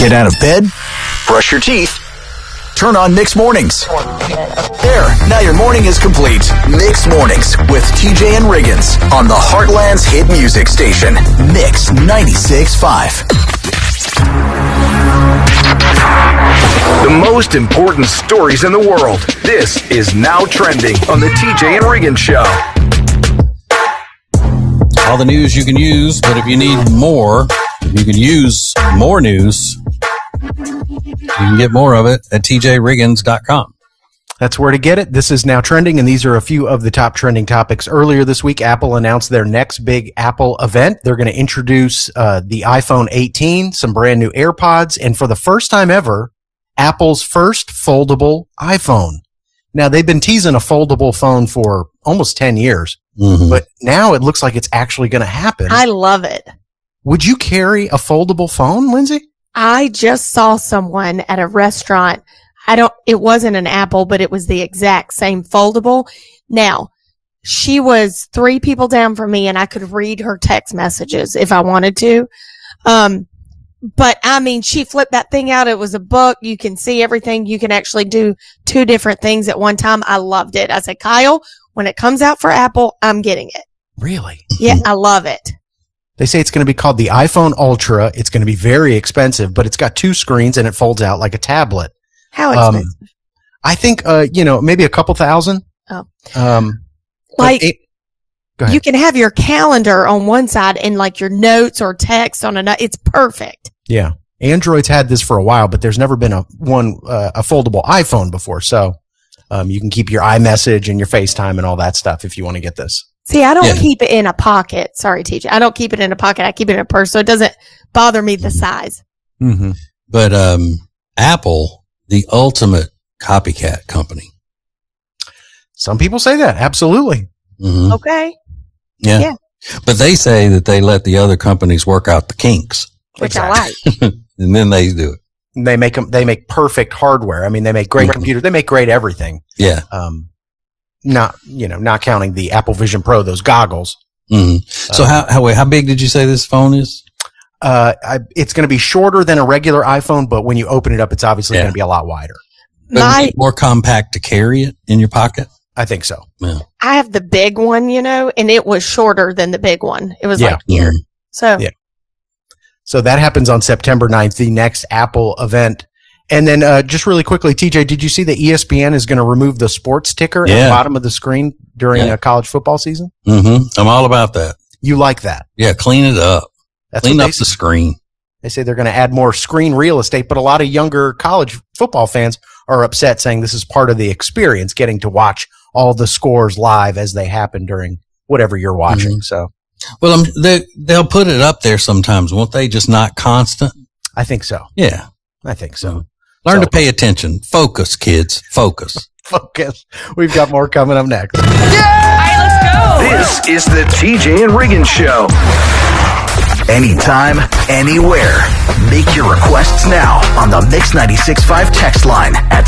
Get out of bed, brush your teeth, turn on Mixed Mornings. There, now your morning is complete. Mixed Mornings with TJ and Riggins on the Heartland's hit music station, Mix 96.5. The most important stories in the world. This is Now Trending on the TJ and Riggins Show. All the news you can use, but if you need more, you can use more news. You can get more of it at tjriggins.com. That's where to get it. This is Now Trending, and these are a few of the top trending topics. Earlier this week, Apple announced their next big Apple event. They're going to introduce the iPhone 18, some brand new AirPods, and for the first time ever, Apple's first foldable iPhone. Now, they've been teasing a foldable phone for almost 10 years, but now it looks like it's actually going to happen. I love it. Would you carry a foldable phone, Lindsay? I just saw someone at a restaurant. It wasn't an Apple, but it was the exact same foldable. Now, she was 3 people down from me and I could read her text messages if I wanted to. But I mean, she flipped that thing out. It was a book. You can see everything. You can actually do 2 different things at one time. I loved it. I said, Kyle, when it comes out for Apple, I'm getting it. Really? Yeah, I love it. They say it's going to be called the iPhone Ultra. It's going to be very expensive, but it's got 2 screens and it folds out like a tablet. How expensive? I think, maybe a couple thousand. Oh. Go ahead. You can have your calendar on one side and like your notes or text on another. It's perfect. Yeah. Android's had this for a while, but there's never been a foldable iPhone before. So, you can keep your iMessage and your FaceTime and all that stuff if you want to get this. See, I don't keep it in a pocket. Sorry, TJ. I don't keep it in a pocket. I keep it in a purse, so it doesn't bother me the size. Mm-hmm. But Apple, the ultimate copycat company. Some people say that. Absolutely. Mm-hmm. Okay. Yeah. But they say that they let the other companies work out the kinks. Which I like. And then they do it. And they make perfect hardware. I mean, they make great computers. They make great everything. Yeah. Not counting the Apple Vision Pro, those goggles. Mm-hmm. So how big did you say this phone is? It's going to be shorter than a regular iPhone, but when you open it up, it's obviously going to be a lot wider. More compact to carry it in your pocket? I think so. Yeah. I have the big one, and it was shorter than the big one. It was like here. Mm-hmm. So, So that happens on September 9th, the next Apple event. And then just really quickly, TJ, did you see that ESPN is going to remove the sports ticker at the bottom of the screen during college football season? Mm-hmm. I'm all about that. You like that? Yeah, clean it up. Clean up the screen. They say they're going to add more screen real estate, but a lot of younger college football fans are upset, saying this is part of the experience, getting to watch all the scores live as they happen during whatever you're watching. So, well, they'll put it up there sometimes, won't they? Just not constant. I think so. Yeah, I think so. Learn to pay attention. Focus, kids. Focus. Focus. We've got more coming up next. Yeah! All right, let's go. This is the TJ and Riggins Show. Anytime, anywhere. Make your requests now on the Mix 96.5 text line at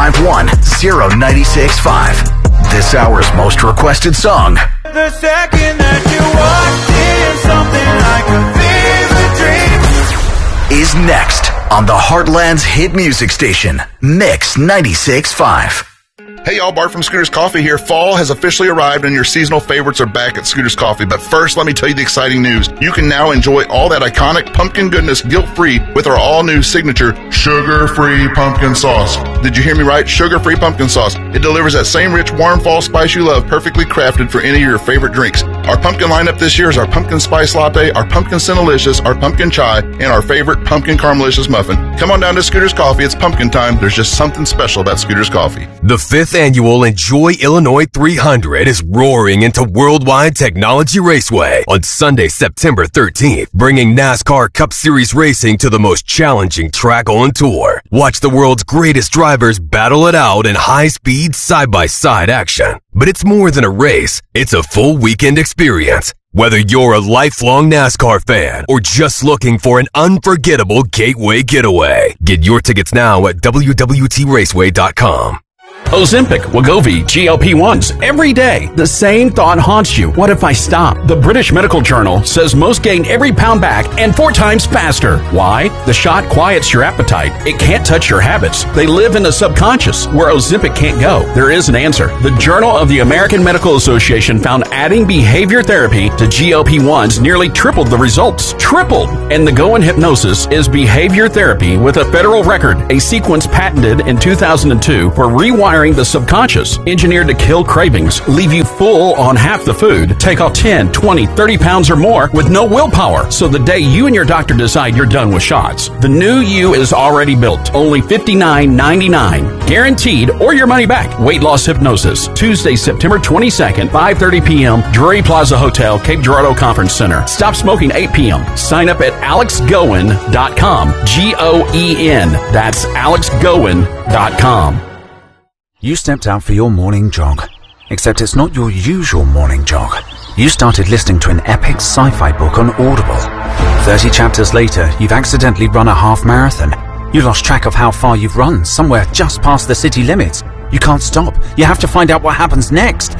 651-0965. This hour's most requested song. The second that you walked in, something like a fever dream is next on the Heartland's hit music station, Mix 96.5. Hey y'all, Bart from Scooter's Coffee here. Fall has officially arrived and your seasonal favorites are back at Scooter's Coffee. But first, let me tell you the exciting news. You can now enjoy all that iconic pumpkin goodness guilt-free with our all-new signature sugar-free pumpkin sauce. Did you hear me right? Sugar-free pumpkin sauce. It delivers that same rich, warm fall spice you love, perfectly crafted for any of your favorite drinks. Our pumpkin lineup this year is our pumpkin spice latte, our pumpkin Cinnalicious, our pumpkin chai, and our favorite pumpkin caramelicious muffin. Come on down to Scooter's Coffee. It's pumpkin time. There's just something special about Scooter's Coffee. The 5th annual Enjoy Illinois 300 is roaring into Worldwide Technology Raceway on Sunday, September 13th, bringing NASCAR Cup Series racing to the most challenging track on tour. Watch the world's greatest drivers battle it out in high-speed, side-by-side action. But it's more than a race. It's a full weekend experience. Whether you're a lifelong NASCAR fan or just looking for an unforgettable gateway getaway, get your tickets now at WWTRaceway.com. Ozempic, Wegovy, GLP-1s, every day. The same thought haunts you. What if I stop? The British Medical Journal says most gain every pound back and 4 times faster. Why? The shot quiets your appetite. It can't touch your habits. They live in the subconscious, where Ozempic can't go. There is an answer. The Journal of the American Medical Association found adding behavior therapy to GLP-1s nearly tripled the results. Tripled! And the Go in Hypnosis is behavior therapy with a federal record, a sequence patented in 2002 for rewiring the subconscious, engineered to kill cravings, leave you full on half the food, take off 10, 20, 30 pounds or more with no willpower. So the day you and your doctor decide you're done with shots, the new you is already built. Only $59.99. Guaranteed or your money back. Weight Loss Hypnosis. Tuesday, September 22nd, 5:30 p.m. Drury Plaza Hotel, Cape Girardeau Conference Center. Stop smoking 8 p.m. Sign up at alexgoen.com. Goen. That's alexgoen.com. You stepped out for your morning jog, except it's not your usual morning jog. You started listening to an epic sci-fi book on Audible. 30 chapters later, you've accidentally run a half marathon. You lost track of how far you've run, somewhere just past the city limits. You can't stop. You have to find out what happens next.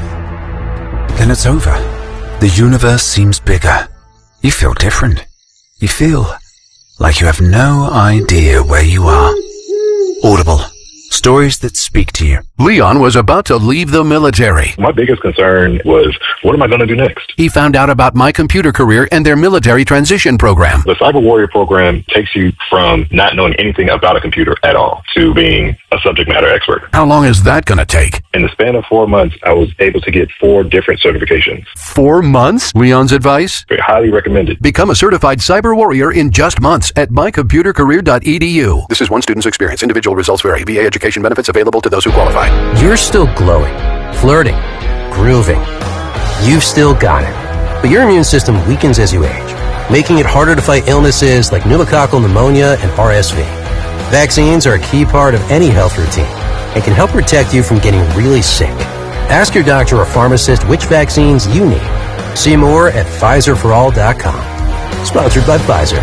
Then it's over. The universe seems bigger. You feel different. You feel like you have no idea where you are. Audible. Stories that speak to you. Leon was about to leave the military. My biggest concern was, what am I going to do next? He found out about My Computer Career and their military transition program. The Cyber Warrior program takes you from not knowing anything about a computer at all to being a subject matter expert. How long is that going to take? In the span of 4 months, I was able to get 4 different certifications. 4 months? Leon's advice? Very highly recommended. Become a certified Cyber Warrior in just months at mycomputercareer.edu. This is one student's experience. Individual results vary. VA education benefits available to those who qualify. You're still glowing, flirting, grooving. You've still got it. But your immune system weakens as you age, making it harder to fight illnesses like pneumococcal pneumonia and RSV. Vaccines are a key part of any health routine and can help protect you from getting really sick. Ask your doctor or pharmacist which vaccines you need. See more at PfizerForAll.com. Sponsored by Pfizer.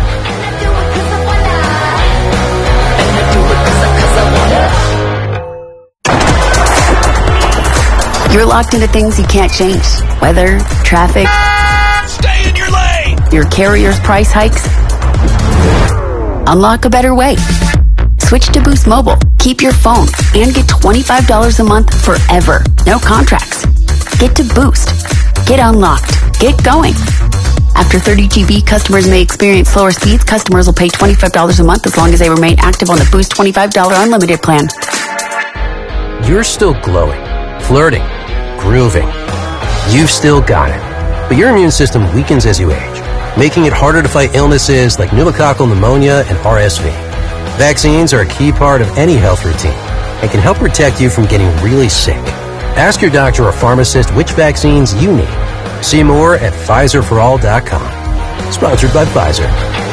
You're locked into things you can't change. Weather, traffic. Stay in your lane! Your carrier's price hikes. Unlock a better way. Switch to Boost Mobile. Keep your phone and get $25 a month forever. No contracts. Get to Boost. Get unlocked. Get going. After 30 GB, customers may experience slower speeds. Customers will pay $25 a month as long as they remain active on the Boost $25 unlimited plan. You're still glowing, flirting, grooving. You've still got it. But your immune system weakens as you age, making it harder to fight illnesses like pneumococcal pneumonia and RSV. Vaccines are a key part of any health routine and can help protect you from getting really sick. Ask your doctor or pharmacist which vaccines you need. See more at PfizerForAll.com. Sponsored by Pfizer.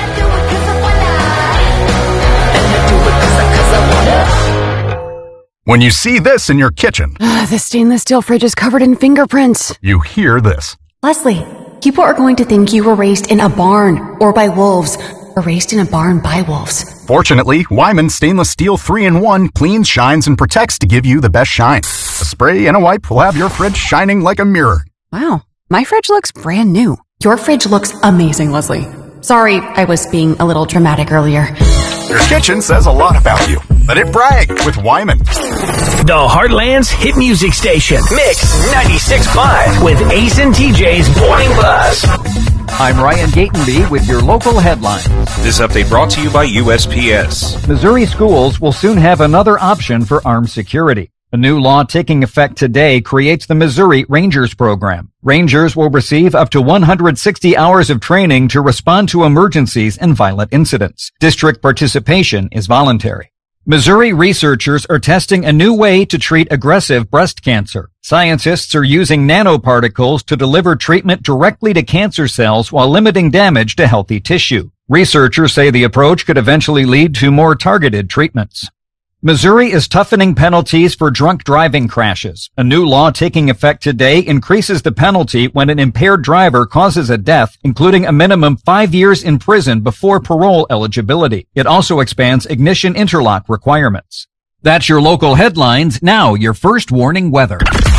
When you see this in your kitchen, The stainless steel fridge is covered in fingerprints. you hear this. Leslie, people are going to think you were raised in a barn or by wolves, or raised in a barn by wolves. Fortunately, Wyman Stainless Steel 3-in-1 cleans, shines, and protects to give you the best shine. A spray and a wipe will have your fridge shining like a mirror. Wow, my fridge looks brand new. Your fridge looks amazing, Leslie. Sorry, I was being a little dramatic earlier. Your kitchen says a lot about you. Let it brag with Wyman. The Heartland's hit music station, Mix 96.5 with Ace and TJ's Morning Buzz. I'm Ryan Gatenby with your local headlines. This update brought to you by USPS. Missouri schools will soon have another option for armed security. A new law taking effect today creates the Missouri Rangers program. Rangers will receive up to 160 hours of training to respond to emergencies and violent incidents. District participation is voluntary. Missouri researchers are testing a new way to treat aggressive breast cancer. Scientists are using nanoparticles to deliver treatment directly to cancer cells while limiting damage to healthy tissue. Researchers say the approach could eventually lead to more targeted treatments. Missouri is toughening penalties for drunk driving crashes. A new law taking effect today increases the penalty when an impaired driver causes a death, including a minimum 5 years in prison before parole eligibility. It also expands ignition interlock requirements. That's your local headlines. Now, your first warning weather.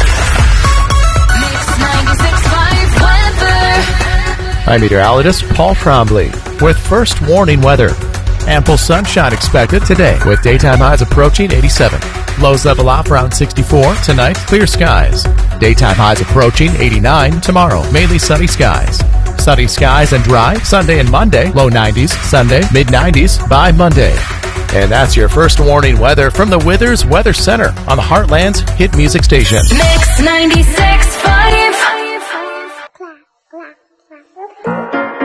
I'm meteorologist Paul Trombley with first warning weather. Ample sunshine expected today with daytime highs approaching 87. Lows level off around 64. Tonight, clear skies. Daytime highs approaching 89 tomorrow. Mainly sunny skies. Sunny skies and dry Sunday and Monday. Low 90s Sunday, mid 90s by Monday. And that's your first warning weather from the Withers Weather Center on the Heartland's hit music station. Mix 96.5.